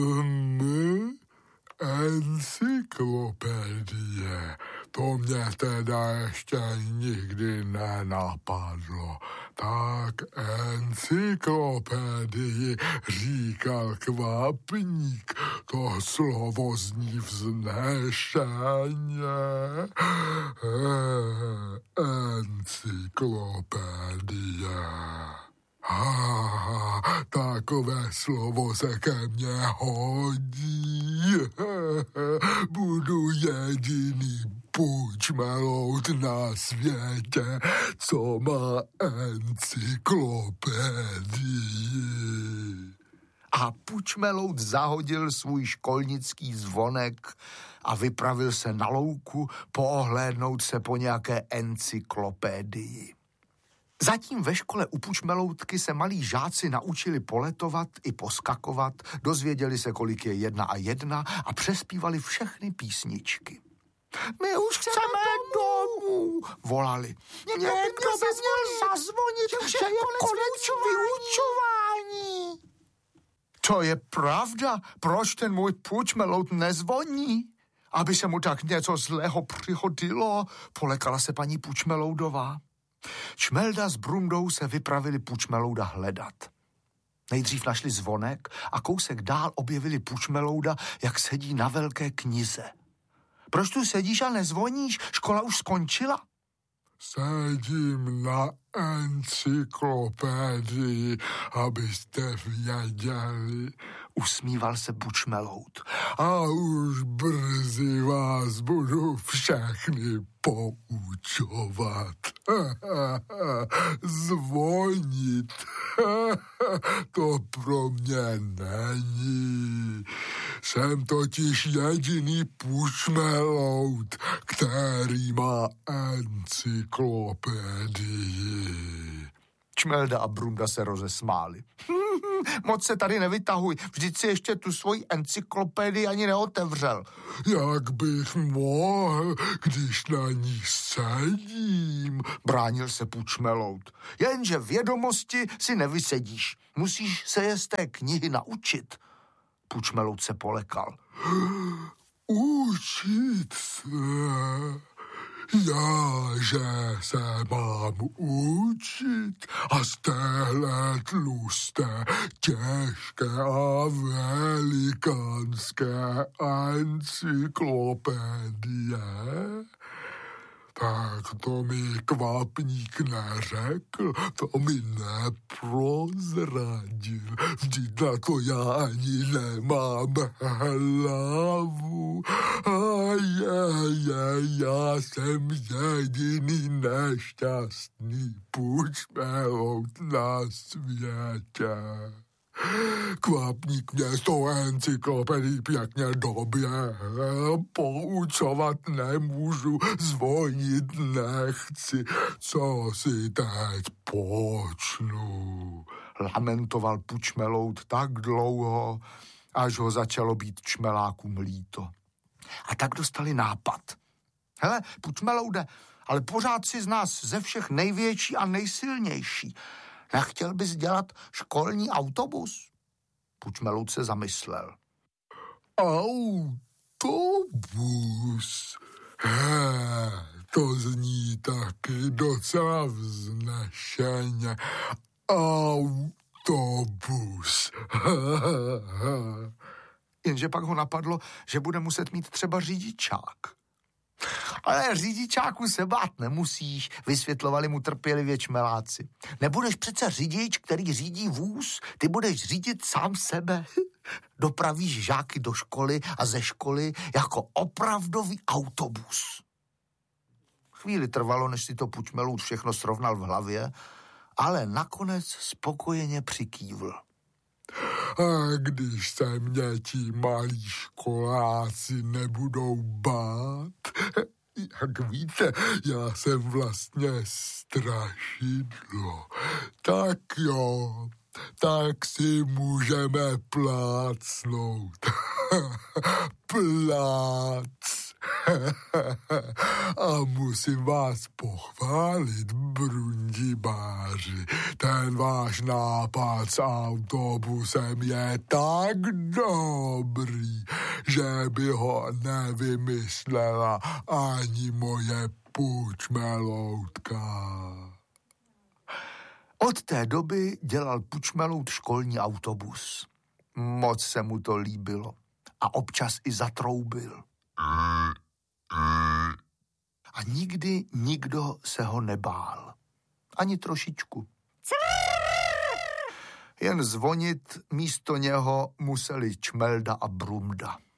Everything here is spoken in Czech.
Encyklopedie. To mě teda ještě nikdy nenapadlo. Tak encyklopedii říkal Kvapník. To slovo zní vznešeně. Encyklopedie. Takové slovo se ke mně hodí. Budu jediný pučmelout na světě, co má encyklopedii. A pučmelout zahodil svůj školnický zvonek a vypravil se na louku poohlédnout se po nějaké encyklopedii. Zatím ve škole u pučmeloutky se malí žáci naučili poletovat i poskakovat, dozvěděli se, kolik je 1 a 1 a přespívali všechny písničky. My už chceme domů, volali. Někdo by měl zazvonit, že je konec vyučování. To je pravda, proč ten můj pučmelout nezvoní? Aby se mu tak něco zlého přihodilo, polekala se paní Pučmeloudová. Čmelda s Brundou se vypravili pučmelouda hledat. Nejdřív našli zvonek a kousek dál objevili pučmelouda, jak sedí na velké knize. Proč tu sedíš a nezvoníš? Škola už skončila? Sedím na encyklopedii, abyste věděli. Usmíval se pučmeloud. A už brzy vás budu všechny poučovat. Zvonit. To pro mě není. Jsem totiž jediný pučmeloud, který má encyklopedii. Čmelda a Brunda se rozesmáli. Moc se tady nevytahuj, vždyť si ještě tu svoji encyklopedii ani neotevřel. Jak bych mohl, když na ní sedím? Bránil se pučmeloud. Jenže vědomosti si nevysedíš. Musíš se je z té knihy naučit. Pučmeloud se polekal. Učit se? Já, že se mám učit a z téhle tlusté, těžké a velikánské encyklopedie? Tak to mi Kvapník neřekl, to mi neprozradil. Vždyť na to já ani nemám hlavu. Já jsem jediný nešťastný pučmelout na světě. Kvapník mě z toho encyklopedii pěkně doběhl, poučovat nemůžu, zvonit nechci, co si teď počnu. Lamentoval pučmelout tak dlouho, až ho začalo být čmelákům líto. A tak dostali nápad. Hele, pučmeloude, ale pořád si z nás ze všech největší a nejsilnější. Nechtěl bys dělat školní autobus? Pučmeloud se zamyslel. Autobus? To zní taky docela vznešeně. Autobus. Jenže pak ho napadlo, že bude muset mít třeba řidičák. Ale řidičáku se bát nemusíš, vysvětlovali mu trpělivě čmeláci. Nebudeš přece řidič, který řídí vůz, ty budeš řídit sám sebe. Dopravíš žáky do školy a ze školy jako opravdový autobus. Chvíli trvalo, než si to pučmeloud všechno srovnal v hlavě, ale nakonec spokojeně přikývl. A když se mě ti malí školáci nebudou bát, jak víte, já jsem vlastně strašidlo. Tak jo, tak si můžeme plácnout. Plác. A musím vás pochválit, brundibáři. Ten váš nápad s autobusem je tak dobrý, že by ho nevymyslela ani moje Pučmeloutka. Od té doby dělal Pučmelout školní autobus. Moc se mu to líbilo a občas i zatroubil. A nikdy nikdo se ho nebál. Ani trošičku. Jen zvonit místo něho museli Čmelda a Brumda.